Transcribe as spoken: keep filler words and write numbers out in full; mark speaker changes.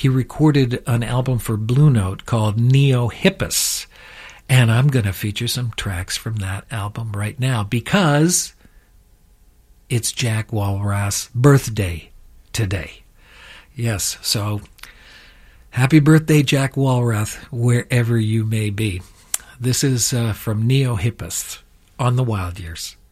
Speaker 1: he recorded an album for Blue Note called Neo Hippus. And I'm going to feature some tracks from that album right now because it's Jack Walrath's birthday today. Yes, so happy birthday, Jack Walrath, wherever you may be. This is uh, from Neo Hippus on the Wild Years.